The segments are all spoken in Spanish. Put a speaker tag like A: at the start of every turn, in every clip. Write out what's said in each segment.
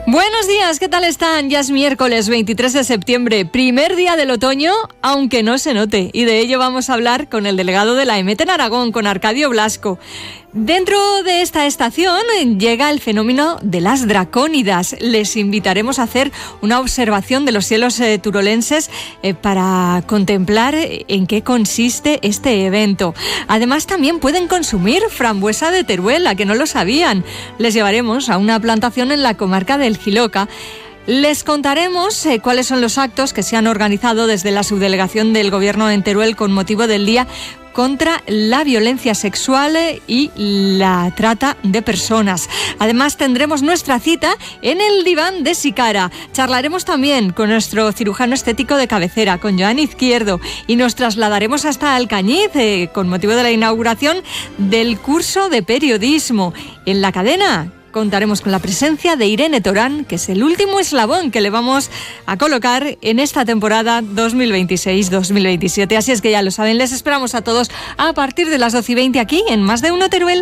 A: Buenos días, ¿qué tal están? Ya es miércoles 23 de septiembre, primer día del otoño, aunque no se note. Y de ello vamos a hablar con el delegado de la EMET en Aragón, con Arcadio Blasco. Dentro de esta estación llega el fenómeno de las dracónidas. Les invitaremos a hacer una observación de los cielos turolenses para contemplar en qué consiste este evento. Además, también pueden consumir frambuesa de Teruel, a que no lo sabían. Les llevaremos a una plantación en la comarca del Jiloca. Les contaremos cuáles son los actos que se han organizado desde la subdelegación del Gobierno en Teruel con motivo del Día contra la violencia sexual y la trata de personas. Además, tendremos nuestra cita en el diván de Sicara. Charlaremos también con nuestro cirujano estético de cabecera, con Joan Izquierdo, y nos trasladaremos hasta Alcañiz con motivo de la inauguración del curso de periodismo. En la cadena contaremos con la presencia de Irene Torán, que es el último eslabón que le vamos a colocar en esta temporada 2026-2027. Así es que ya lo saben, les esperamos a todos a partir de las 12:20 aquí en Más de Uno Teruel.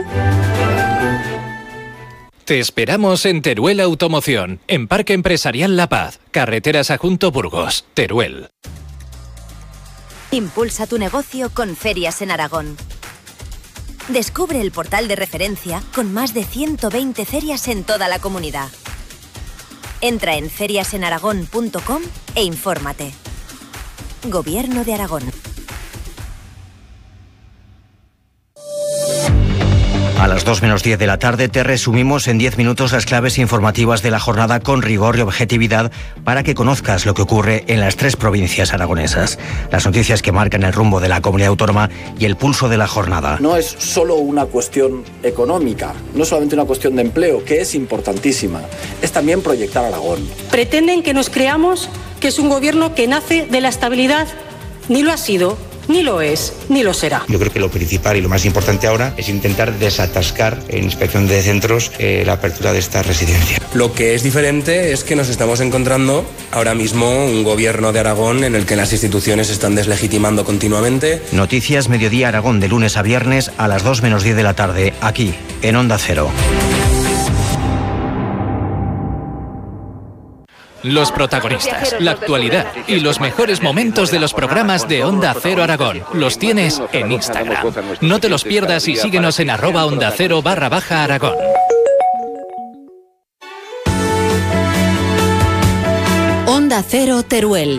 B: Te esperamos en Teruel Automoción, en Parque Empresarial La Paz, Carreteras Ajunto Burgos, Teruel.
C: Impulsa tu negocio con Ferias en Aragón. Descubre el portal de referencia con más de 120 ferias en toda la comunidad. Entra en feriasenaragón.com e infórmate. Gobierno de Aragón.
D: A las 2:10 de la tarde te resumimos en 10 minutos las claves informativas de la jornada con rigor y objetividad para que conozcas lo que ocurre en las 3 provincias aragonesas. Las noticias que marcan el rumbo de la comunidad autónoma y el pulso de la jornada.
E: No es solo una cuestión económica, no es solamente una cuestión de empleo, que es importantísima, es también proyectar Aragón.
F: Pretenden que nos creamos que es un gobierno que nace de la estabilidad, ni lo ha sido, ni lo es, ni lo será.
G: Yo creo que lo principal y lo más importante ahora es intentar desatascar en inspección de centros la apertura de esta residencia.
H: Lo que es diferente es que nos estamos encontrando ahora mismo un gobierno de Aragón en el que las instituciones se están deslegitimando continuamente.
D: Noticias Mediodía Aragón de lunes a viernes a las 2:10 de la tarde, aquí en Onda Cero.
B: Los protagonistas, la actualidad y los mejores momentos de los programas de Onda Cero Aragón los tienes en Instagram. No te los pierdas y síguenos en @OndaCero_Aragón.
I: Onda Cero Teruel.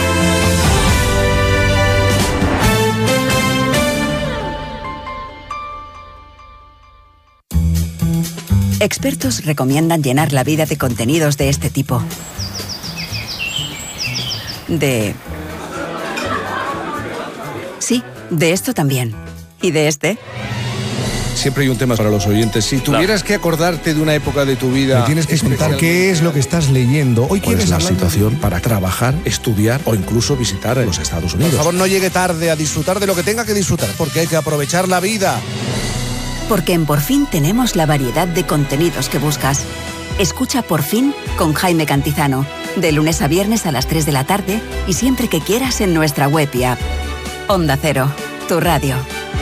I: Expertos recomiendan llenar la vida de contenidos de este tipo. Sí, de esto también. ¿Y de este?
J: Siempre hay un tema para los oyentes. Si tuvieras que acordarte de una época de tu vida...
K: Me tienes que contar qué es lo que estás leyendo. Hoy quieres
J: la situación para trabajar, estudiar o incluso visitar los Estados Unidos.
K: Por favor, no llegue tarde a disfrutar de lo que tenga que disfrutar, porque hay que aprovechar la vida.
I: Porque en Por Fin tenemos la variedad de contenidos que buscas. Escucha Por Fin con Jaime Cantizano, de lunes a viernes a las 3 de la tarde y siempre que quieras en nuestra web y app. Onda Cero, tu radio.